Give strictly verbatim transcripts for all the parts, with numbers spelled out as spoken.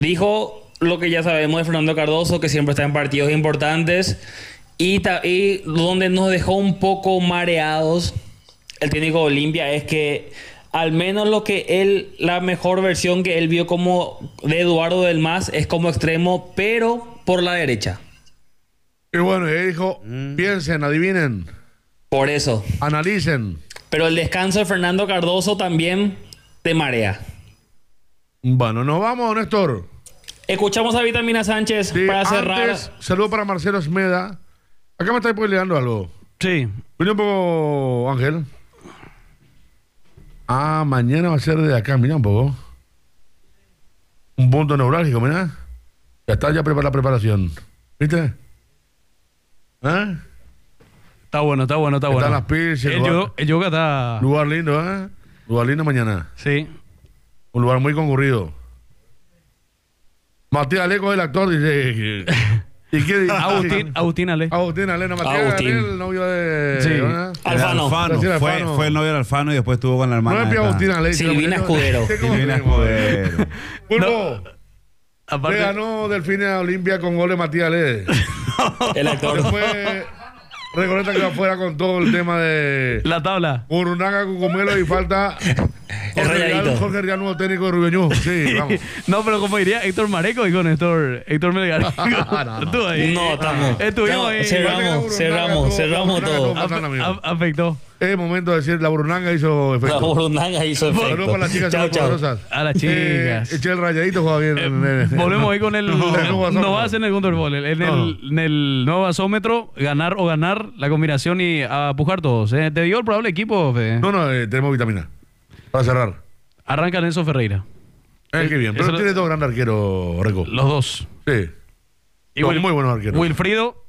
Dijo lo que ya sabemos de Fernando Cardoso, que siempre está en partidos importantes. Y, ta- y donde nos dejó un poco mareados el técnico de Olimpia es que al menos lo que él, la mejor versión que él vio como de Eduardo del Mas es como extremo, pero por la derecha. Y bueno, él dijo, mm. piensen, adivinen. Por eso. Analicen. Pero el descanso de Fernando Cardoso también te marea. Bueno, nos vamos, Néstor. Escuchamos a Vitamina Sánchez Sí, para cerrar. Antes, saludo para Marcelo Esmeda. Acá me estáis peleando algo. Sí. Mira un poco, Ángel. Ah, mañana va a ser de acá, mira un poco. Un punto neurálgico, mira. Ya está ya preparada la preparación. ¿Viste? ¿Eh? Está bueno, está bueno, está bueno. Están las pills, el, el, lugar, yoga, el yoga está... Lugar lindo, ¿eh? Lugar lindo mañana. Sí. Un lugar muy concurrido. Matías Aleco, el actor, dice... ¿Y qué dice? Agustín, Agustín Ale. Agustín Ale, no, Matías Agustín. Ale, el novio de... Sí. ¿no? Alfano. Alfano. Fue, Fue, fue el novio de Alfano y después estuvo con la hermana. No es esta. Agustín Ale. Silvina Escudero. Silvina Escudero. Pulpo. Aparte, Le ganó Delfina Olimpia con gol de Matías Ale. El actor. Después, Recoleta quedó afuera con todo el tema de la tabla. Urunaga, Cucumelo y falta El Jorge rayadito. Real, Jorge Real, nuevo técnico de Rubeñú. Sí, vamos. No, pero como diría Héctor Mareco y con Héctor, Héctor Melgar. no, no. Estuvo ahí. No, estamos. Estuvimos No, ahí. cerramos, cerramos, cerramos todo. Ap- A- a- Afectó. Es momento de decir, la Burunanga hizo La efecto. burundanga hizo Saludos efecto. para las chicas Chao, chao. poderosas. A las chicas. Eh, eché el rayadito, juega bien. Eh, en el- volvemos ahí con el. No, No, no, va a ser en el Condor Ball. En el, No. en el nuevo basómetro, ganar o ganar la combinación y a pujar todos. ¿eh? Te dio el probable equipo, Fede. No, no, eh, tenemos vitamina. Para cerrar. Arranca Nelson Ferreira. Eh, qué bien. Pero Eso lo- tiene dos grandes arqueros, Reco. Los dos. Sí. Y Son Wil- muy buenos arqueros. Wilfrido,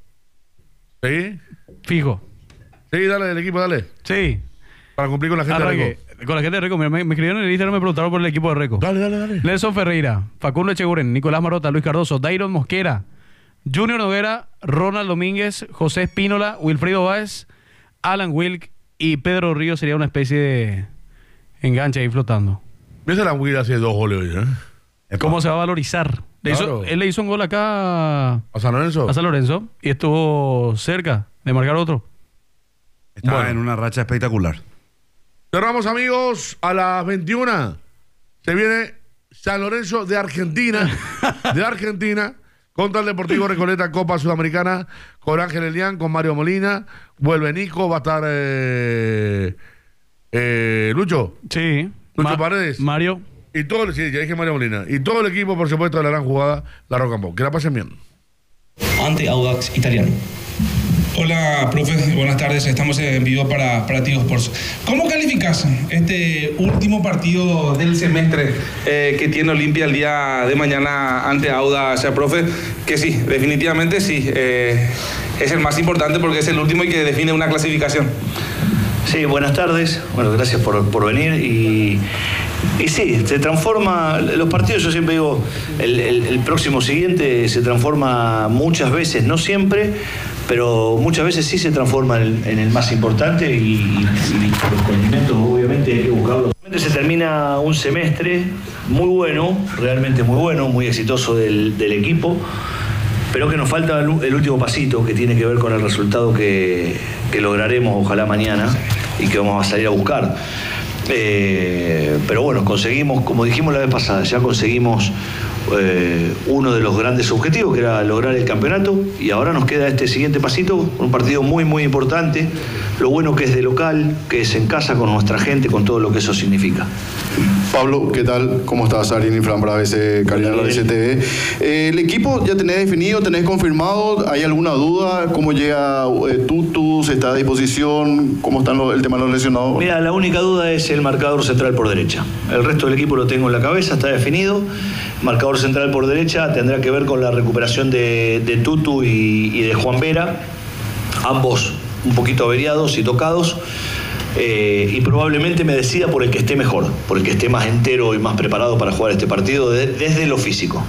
¿Sí? fijo. Sí, dale del equipo, dale. Sí. Para cumplir con la gente de Arranque. Reco. Con la gente de Reco. Mira, me, me escribieron en el Instagram, me preguntaron por el equipo de Reco. Dale, dale, dale. Nelson Ferreira, Facundo Echeguren, Nicolás Marota, Luis Cardoso, Dairon Mosquera, Junior Noguera, Ronald Domínguez, José Espínola, Wilfrido Báez, Alan Wilk y Pedro Ríos. Sería una especie de enganche ahí flotando. Esa la Will hace dos goles hoy, ¿eh? ¿Cómo se va a valorizar? Le hizo- Claro. él le hizo un gol acá ¿A San Lorenzo? a San Lorenzo y estuvo cerca de marcar otro. Estaba Bueno. en una racha espectacular. Cerramos, amigos, a las veintiuna. Se viene San Lorenzo de Argentina. de Argentina. Contra el Deportivo Recoleta, Copa Sudamericana. Con Ángel Elián, con Mario Molina. Vuelve Nico, va a estar eh, eh, Lucho. Sí. Lucho Paredes. Mario. Y todo el, sí, ya dije Mario Molina. Y todo el equipo, por supuesto, de la gran jugada, la Rock and Pop. Que la pasen bien. Ante Audax Italiano. Hola, profe. Buenas tardes. Estamos en vivo para, para Tigo Sports. ¿Cómo calificas este último partido del semestre eh, que tiene Olimpia el día de mañana ante Audax, profe? Que sí, definitivamente sí. Eh, es el más importante porque es el último y que define una clasificación. Sí, buenas tardes. Bueno, gracias por, por venir. Y, y sí, se transforma. Los partidos, yo siempre digo, el, el, el próximo siguiente se transforma muchas veces, no siempre, pero muchas veces sí se transforma en, en el más importante y, y los condimentos, obviamente, hay que buscarlos. Se termina un semestre muy bueno, realmente muy bueno, muy exitoso del, del equipo. Pero que nos falta el, el último pasito que tiene que ver con el resultado que, que lograremos ojalá mañana y que vamos a salir a buscar. Eh, pero bueno, conseguimos, como dijimos la vez pasada, ya conseguimos eh, uno de los grandes objetivos que era lograr el campeonato y ahora nos queda este siguiente pasito, un partido muy muy importante, lo bueno que es de local, que es en casa con nuestra gente, con todo lo que eso significa. Pablo, ¿qué tal? ¿Cómo estás? Arini Fran para B C, Karina la B C T V. Eh, ¿El equipo ya tenés definido, tenés confirmado? ¿Hay alguna duda? ¿Cómo llega eh, Tutu? ¿Se está a disposición? ¿Cómo está el tema de los lesionados? Mira, la única duda es el marcador central por derecha. El resto del equipo lo tengo en la cabeza, está definido. Marcador central por derecha tendrá que ver con la recuperación de, de Tutu y, y de Juan Vera. Ambos un poquito averiados y tocados. Eh, y probablemente me decida por el que esté mejor, por el que esté más entero y más preparado para jugar este partido de, desde lo físico.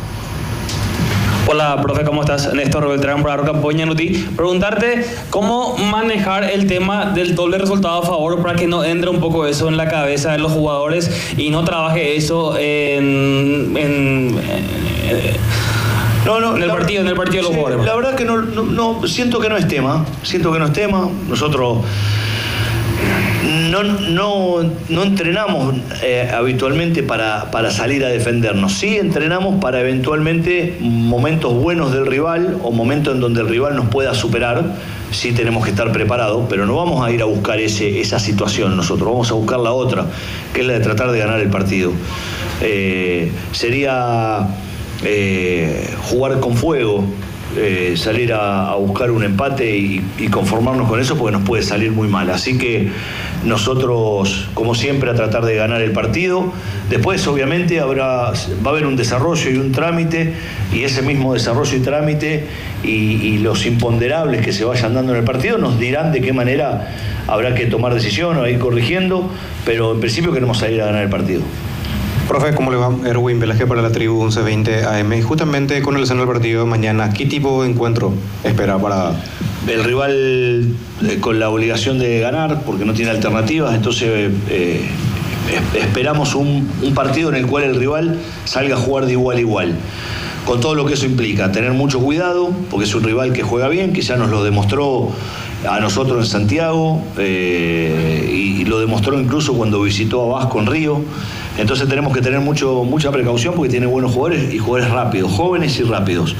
Hola, profe, ¿cómo estás? Néstor Beltrán para Roca Poñanuti. Preguntarte cómo manejar el tema del doble resultado a favor para que no entre un poco eso en la cabeza de los jugadores y no trabaje eso en, en, Eh, no, no, En el la- partido, en el partido de los sí, jugadores. La verdad que no, no, no, siento que no es tema. Siento que no es tema. Nosotros no, no, no entrenamos eh, habitualmente para, para salir a defendernos. Sí entrenamos para eventualmente momentos buenos del rival o momentos en donde el rival nos pueda superar. Sí tenemos que estar preparados, pero no vamos a ir a buscar ese, esa situación nosotros. Vamos a buscar la otra, que es la de tratar de ganar el partido. Eh, sería eh, jugar con fuego. Eh, salir a, a buscar un empate y, y conformarnos con eso porque nos puede salir muy mal. Así que nosotros, como siempre, a tratar de ganar el partido. Después, obviamente, habrá, va a haber un desarrollo y un trámite, y ese mismo desarrollo y trámite y, y los imponderables que se vayan dando en el partido nos dirán de qué manera habrá que tomar decisión o ir corrigiendo, pero en principio queremos salir a ganar el partido. Profe, ¿cómo le va? Erwin Velázquez para la tribu once veinte A M. Justamente con relación al partido de mañana, ¿qué tipo de encuentro espera para...? El rival eh, con la obligación de ganar, porque no tiene alternativas, entonces eh, es- esperamos un, un partido en el cual el rival salga a jugar de igual a igual. Con todo lo que eso implica, tener mucho cuidado, porque es un rival que juega bien, que ya nos lo demostró a nosotros en Santiago, eh, y, y lo demostró incluso cuando visitó a Vasco en Río. Entonces tenemos que tener mucho, mucha precaución porque tiene buenos jugadores y jugadores rápidos, jóvenes y rápidos.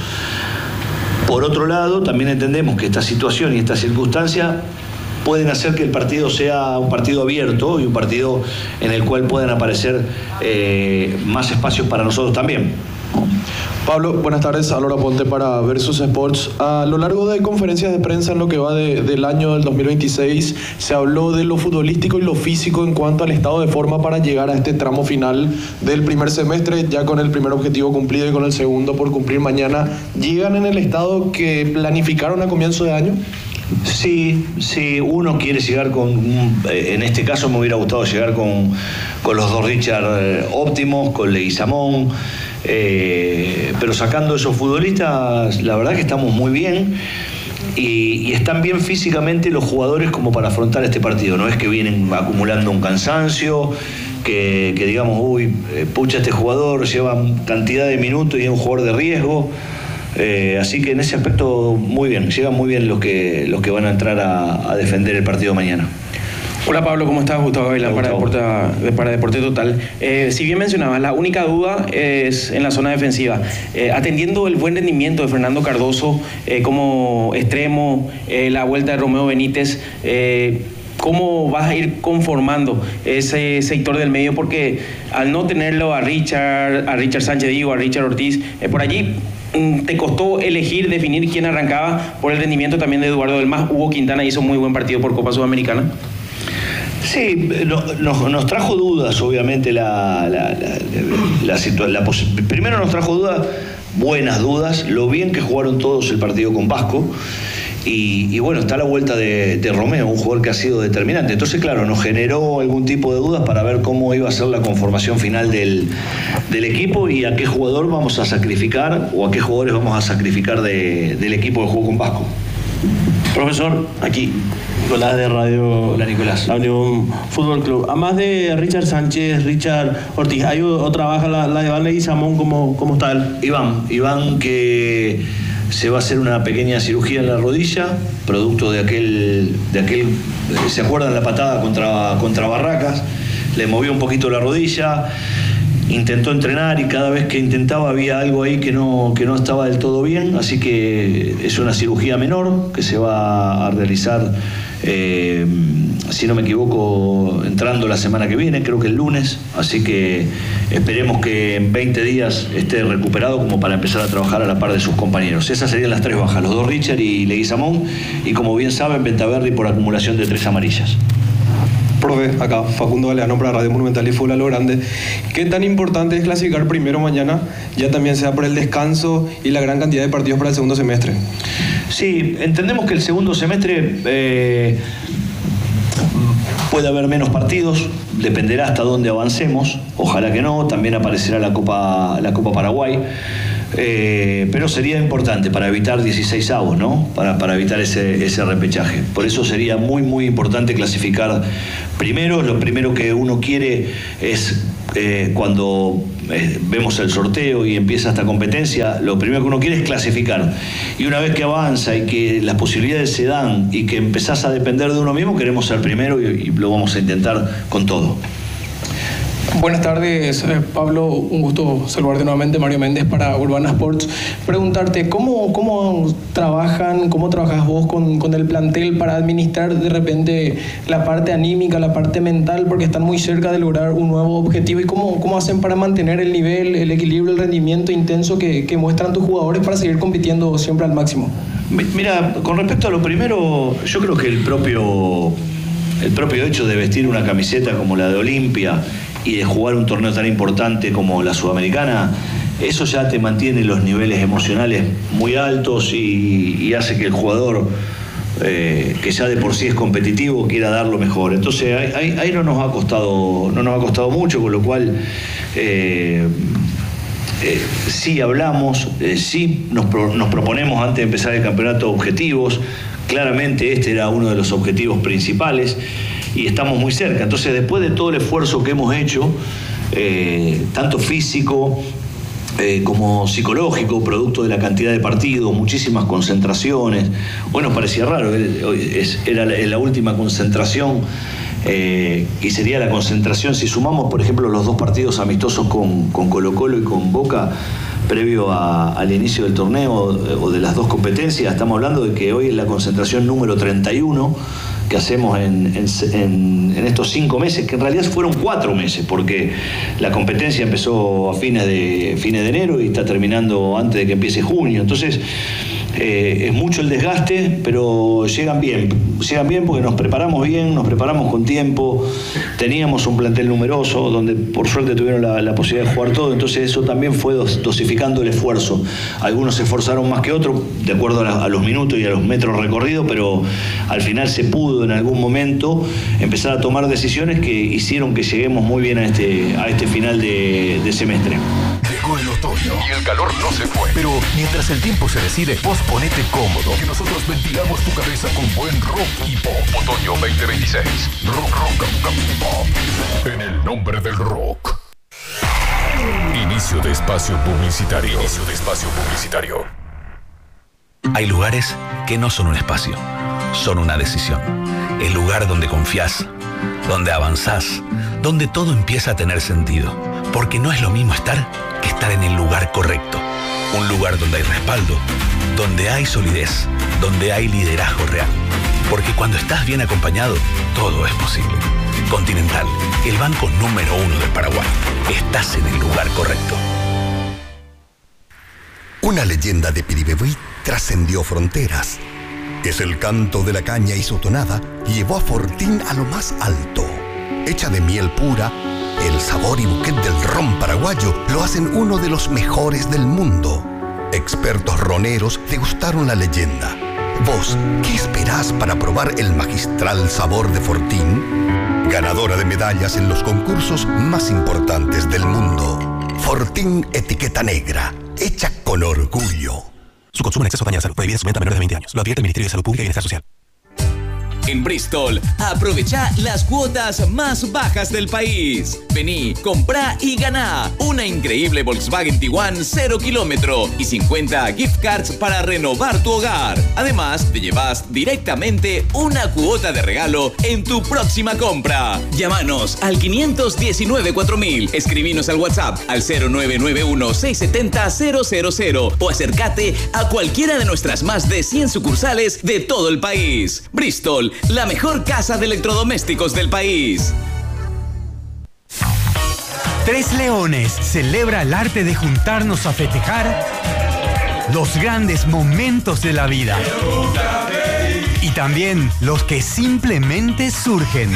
Por otro lado, también entendemos que esta situación y esta circunstancia pueden hacer que el partido sea un partido abierto y un partido en el cual puedan aparecer eh, más espacios para nosotros también. Pablo, buenas tardes. Alora Ponte para Versus Sports. A lo largo de conferencias de prensa en lo que va de- del año del dos mil veintiséis, se habló de lo futbolístico y lo físico en cuanto al estado de forma para llegar a este tramo final del primer semestre, ya con el primer objetivo cumplido y con el segundo por cumplir mañana. ¿Llegan en el estado que planificaron a comienzo de año? Sí, sí, uno quiere llegar con, un- eh, en este caso me hubiera gustado llegar con, con los dos Richard eh, óptimos, con Leguizamón, eh, pero sacando esos futbolistas, la verdad que estamos muy bien y, y están bien físicamente los jugadores como para afrontar este partido. No es que vienen acumulando un cansancio, que, que digamos, uy, eh, pucha, este jugador lleva cantidad de minutos y es un jugador de riesgo. Eh, así que en ese aspecto muy bien, llegan muy bien los que, los que van a entrar a, a defender el partido mañana. Hola Pablo, ¿cómo estás? Gustavo Gavilán para, Deporte, para Deporte Total. Eh, si bien mencionabas, la única duda es en la zona defensiva. Eh, atendiendo el buen rendimiento de Fernando Cardoso eh, como extremo, eh, la vuelta de Romeo Benítez, eh, ¿cómo vas a ir conformando ese sector del medio? Porque al no tenerlo a Richard, a Richard Sánchez Digo, a Richard Ortiz, eh, por allí mm, te costó elegir, definir quién arrancaba por el rendimiento también de Eduardo del Mas. Hugo Quintana hizo muy buen partido por Copa Sudamericana. Sí, no, nos, nos trajo dudas, obviamente, la, la, la, la situa- la pos- primero nos trajo dudas, buenas dudas, lo bien que jugaron todos el partido con Vasco. Y, y bueno, está la vuelta de, de Romeo, un jugador que ha sido determinante. Entonces, claro, nos generó algún tipo de dudas para ver cómo iba a ser la conformación final del, del equipo y a qué jugador vamos a sacrificar o a qué jugadores vamos a sacrificar de- del equipo que jugó con Vasco. Profesor, aquí, Nicolás de Radio Hola, Nicolás. La Unión Fútbol Club. Además de Richard Sánchez, Richard Ortiz, ¿hay o- otra baja, la, la de Iván Leguizamón? ¿Cómo, ¿Cómo está él? Iván, Iván que se va a hacer una pequeña cirugía en la rodilla, producto de aquel, de aquel, ¿se acuerdan la patada contra, contra Barracas? Le movió un poquito la rodilla, intentó entrenar y cada vez que intentaba había algo ahí que no, que no estaba del todo bien, así que es una cirugía menor que se va a realizar, eh, si no me equivoco, entrando la semana que viene, creo que el lunes, así que esperemos que en veinte días esté recuperado como para empezar a trabajar a la par de sus compañeros. Esas serían las tres bajas, los dos Richard y Leguizamón, y como bien saben, Ventaverri por acumulación de tres amarillas. Profe, acá Facundo Galeano para Radio Monumental y Fútbol a lo Grande. ¿Qué tan importante es clasificar primero mañana, ya también sea por el descanso y la gran cantidad de partidos para el segundo semestre? Sí, entendemos que el segundo semestre eh, puede haber menos partidos, dependerá hasta dónde avancemos, ojalá que no, también aparecerá la Copa, la Copa Paraguay. Eh, pero sería importante para evitar dieciseisavos, ¿no? Para, para evitar ese, ese repechaje. Por eso sería muy, muy importante clasificar primero. Lo primero que uno quiere es, eh, cuando eh, vemos el sorteo y empieza esta competencia, lo primero que uno quiere es clasificar. Y una vez que avanza y que las posibilidades se dan y que empezás a depender de uno mismo, queremos ser primero y, y lo vamos a intentar con todo. Buenas tardes, eh, Pablo. Un gusto saludarte nuevamente, Mario Méndez para Urbana Sports. Preguntarte, ¿cómo, cómo trabajan, cómo trabajas vos con, con el plantel para administrar de repente la parte anímica, la parte mental, porque están muy cerca de lograr un nuevo objetivo? ¿Y cómo, cómo hacen para mantener el nivel, el equilibrio, el rendimiento intenso que, que muestran tus jugadores para seguir compitiendo siempre al máximo? Mira, con respecto a lo primero, yo creo que el propio, el propio hecho de vestir una camiseta como la de Olimpia y de jugar un torneo tan importante como la Sudamericana, eso ya te mantiene los niveles emocionales muy altos y, y hace que el jugador, eh, que ya de por sí es competitivo, quiera dar lo mejor. Entonces ahí, ahí no nos ha costado, no nos ha costado mucho, con lo cual eh, eh, sí hablamos, eh, sí nos, pro, nos proponemos antes de empezar el campeonato objetivos. Claramente este era uno de los objetivos principales y estamos muy cerca. Entonces, después de todo el esfuerzo que hemos hecho, eh, tanto físico eh, como psicológico, producto de la cantidad de partidos, muchísimas concentraciones, bueno, parecía raro, es, era la, la última concentración eh, y sería la concentración, si sumamos, por ejemplo, los dos partidos amistosos con, con Colo-Colo y con Boca, previo a, al inicio del torneo o de las dos competencias, estamos hablando de que hoy es la concentración número treinta y uno que hacemos en, en, en estos cinco meses, que en realidad fueron cuatro meses, porque la competencia empezó a fines de, fines de enero y está terminando antes de que empiece junio. Entonces, eh, es mucho el desgaste, pero llegan bien, llegan bien porque nos preparamos bien, nos preparamos con tiempo, teníamos un plantel numeroso, donde por suerte tuvieron la, la posibilidad de jugar todo, entonces eso también fue dos, dosificando el esfuerzo. Algunos se esforzaron más que otros, de acuerdo a, la, a los minutos y a los metros recorridos, pero al final se pudo en algún momento empezar a tomar decisiones que hicieron que lleguemos muy bien a este, a este final de, de semestre. Llegó el otoño y el calor no se fue. Pero mientras el tiempo se decide, vos ponete cómodo, que nosotros ventilamos tu cabeza con buen rock y pop. Otoño veinte veintiséis. Rock, rock, rock y pop. En el nombre del rock. Inicio de espacio publicitario. Inicio de espacio publicitario. Hay lugares que no son un espacio, son una decisión. El lugar donde confías, donde avanzás, donde todo empieza a tener sentido. Porque no es lo mismo estar que estar en el lugar correcto. Un lugar donde hay respaldo, donde hay solidez, donde hay liderazgo real. Porque cuando estás bien acompañado, todo es posible. Continental, el banco número uno del Paraguay. Estás en el lugar correcto. Una leyenda de Piribebuy trascendió fronteras. Es el canto de la caña y su tonada llevó a Fortín a lo más alto. Hecha de miel pura, el sabor y bouquet del ron paraguayo lo hacen uno de los mejores del mundo. Expertos roneros degustaron la leyenda. ¿Vos qué esperás para probar el magistral sabor de Fortín? Ganadora de medallas en los concursos más importantes del mundo. Fortín Etiqueta Negra, hecha con orgullo. Su consumo en exceso daña la salud. Prohibida su venta a menores de veinte años. Lo advierte el Ministerio de Salud Pública y Bienestar Social. En Bristol, aprovecha las cuotas más bajas del país. Vení, comprá y ganá una increíble Volkswagen Tiguan cero kilómetro y cincuenta gift cards para renovar tu hogar. Además, te llevas directamente una cuota de regalo en tu próxima compra. Llámanos al quinientos diecinueve cuatro mil, escribinos al WhatsApp al cero nueve nueve uno seis siete cero cero cero cero o acércate a cualquiera de nuestras más de cien sucursales de todo el país. Bristol, la mejor casa de electrodomésticos del país. Tres Leones celebra el arte de juntarnos a festejar los grandes momentos de la vida y también los que simplemente surgen.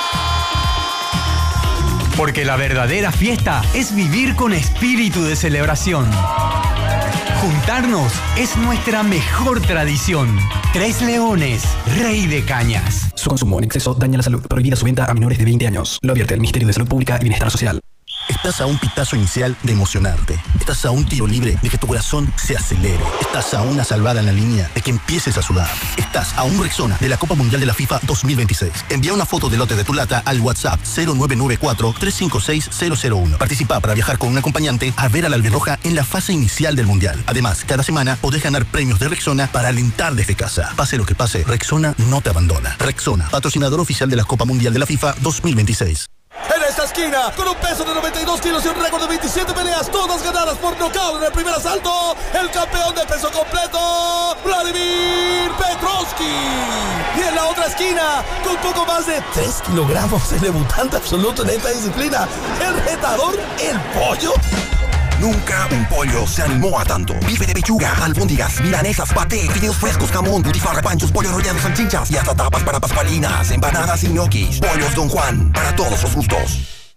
Porque la verdadera fiesta es vivir con espíritu de celebración. Juntarnos es nuestra mejor tradición. Tres Leones, Rey de Cañas. Su consumo en exceso daña la salud. Prohibida su venta a menores de veinte años. Lo advierte el Ministerio de Salud Pública y Bienestar Social. Estás a un pitazo inicial de emocionarte. Estás a un tiro libre de que tu corazón se acelere. Estás a una salvada en la línea de que empieces a sudar. Estás a un Rexona de la Copa Mundial de la FIFA dos mil veintiséis. Envía una foto del lote de tu lata al WhatsApp cero nueve nueve cuatro, tres cinco seis, cero cero uno. Participa para viajar con un acompañante a ver a la albirroja en la fase inicial del Mundial. Además, cada semana podés ganar premios de Rexona para alentar desde casa. Pase lo que pase, Rexona no te abandona. Rexona, patrocinador oficial de la Copa Mundial de la FIFA dos mil veintiséis. En esta esquina, con un peso de noventa y dos kilos y un récord de veintisiete peleas, todas ganadas por nocaut en el primer asalto, el campeón de peso completo, Vladimir Petrovsky. Y en la otra esquina, con poco más de tres kilogramos, el debutante absoluto en esta disciplina, el retador, el pollo. Nunca un pollo se animó a tanto. Bife de pechuga, albóndigas, milanesas, paté, fideos frescos, jamón, butifarra, panchos, pollo rollado, salchichas y hasta tapas para pascualinas, empanadas y ñoquis. Pollos Don Juan, para todos los gustos.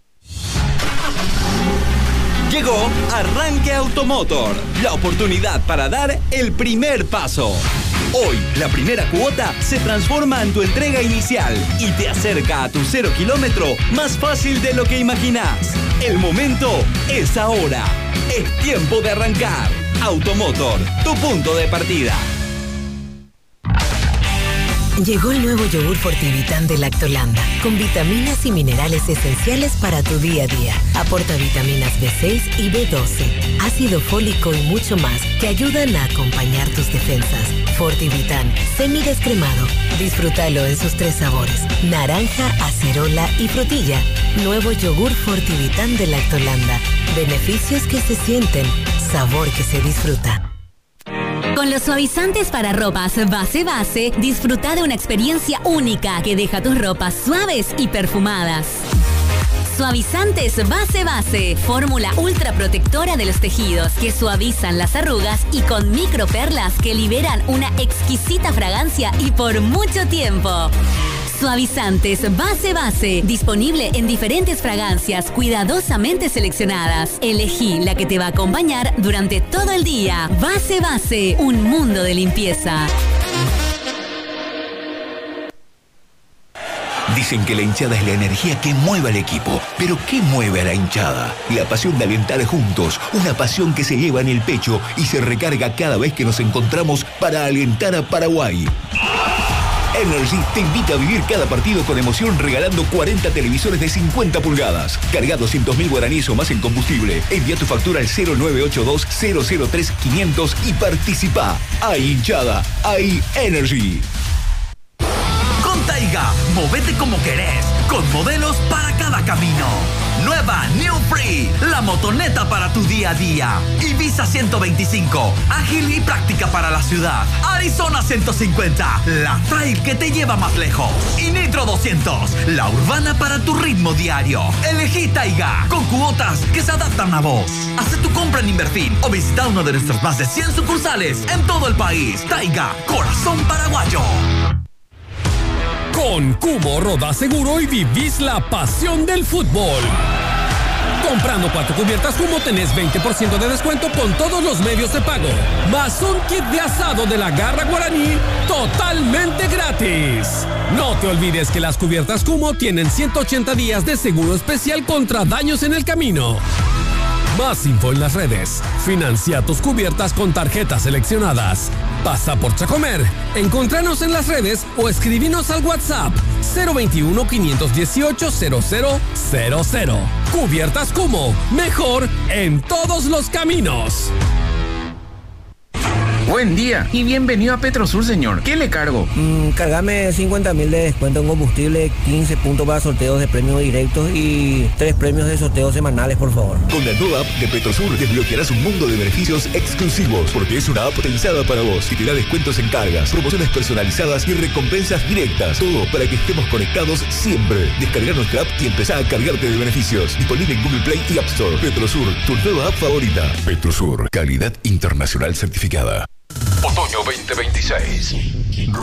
Llegó Arranque Automotor, la oportunidad para dar el primer paso. Hoy, la primera cuota se transforma en tu entrega inicial y te acerca a tu cero kilómetro más fácil de lo que imaginas. El momento es ahora. Es tiempo de arrancar. Automotor, tu punto de partida. Llegó el nuevo yogur Fortivitán de Lactolanda, con vitaminas y minerales esenciales para tu día a día. Aporta vitaminas B seis y B doce, ácido fólico y mucho más que ayudan a acompañar tus defensas. Fortivitán, semidescremado. Disfrútalo en sus tres sabores: naranja, acerola y frutilla. Nuevo yogur Fortivitán de Lactolanda. Beneficios que se sienten, sabor que se disfruta. Con los suavizantes para ropas Base Base, disfruta de una experiencia única que deja tus ropas suaves y perfumadas. Suavizantes Base Base, fórmula ultra protectora de los tejidos que suavizan las arrugas y con microperlas que liberan una exquisita fragancia y por mucho tiempo. Suavizantes Base Base, disponible en diferentes fragancias cuidadosamente seleccionadas. Elegí la que te va a acompañar durante todo el día. Base Base, un mundo de limpieza. Dicen que la hinchada es la energía que mueve al equipo. ¿Pero qué mueve a la hinchada? La pasión de alentar juntos. Una pasión que se lleva en el pecho y se recarga cada vez que nos encontramos para alentar a Paraguay. Energy te invita a vivir cada partido con emoción regalando cuarenta televisores de cincuenta pulgadas. Carga doscientos mil guaraníes o más en combustible. Envía tu factura al cero nueve ocho dos, cero cero tres, quinientos y participa. Hay hinchada, hay Energy. Con Taiga, movete como querés, con modelos para cada camino. Nueva New Free, la motoneta para tu día a día. Ibiza ciento veinticinco, ágil y práctica para la ciudad. Arizona ciento cincuenta, la trail que te lleva más lejos. Y Nitro doscientos, la urbana para tu ritmo diario. Elegí Taiga, con cuotas que se adaptan a vos. Haz tu compra en Inverfin o visita uno de nuestros más de cien sucursales en todo el país. Taiga, corazón paraguayo. Con Cubo roda seguro y vivís la pasión del fútbol. Comprando cuatro cubiertas Cubo tenés veinte por ciento de descuento con todos los medios de pago. Más un kit de asado de la Garra Guaraní totalmente gratis. No te olvides que las cubiertas Cubo tienen ciento ochenta días de seguro especial contra daños en el camino. Más info en las redes. Financia tus cubiertas con tarjetas seleccionadas. Pasa por Chacomer. Encontranos en las redes o escribinos al WhatsApp cero veintiuno, quinientos dieciocho, cero cero cero cero. Cubiertas Cumo. Mejor en todos los caminos. Buen día y bienvenido a Petrosur, señor. ¿Qué le cargo? Mm, cargame cincuenta mil de descuento en combustible, quince puntos para sorteos de premios directos y tres premios de sorteos semanales, por favor. Con la nueva app de Petrosur desbloquearás un mundo de beneficios exclusivos, porque es una app pensada para vos y te da descuentos en cargas, promociones personalizadas y recompensas directas. Todo para que estemos conectados siempre. Descargar nuestra app y empezar a cargarte de beneficios. Disponible en Google Play y App Store. Petrosur, tu nueva app favorita. Petrosur, calidad internacional certificada. Otoño veinte veintiséis.